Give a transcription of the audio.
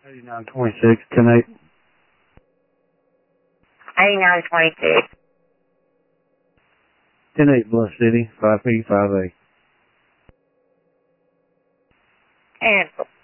8926, 10-8. 8926. 10-8, Bluff City, 5P, 5A. Cancel.